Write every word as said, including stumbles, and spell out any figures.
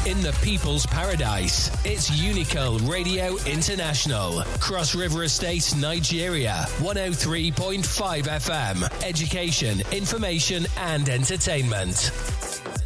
in the people's paradise. It's Unico Radio International. Cross River Estate, Nigeria. one oh three point five F M. Education, information and entertainment.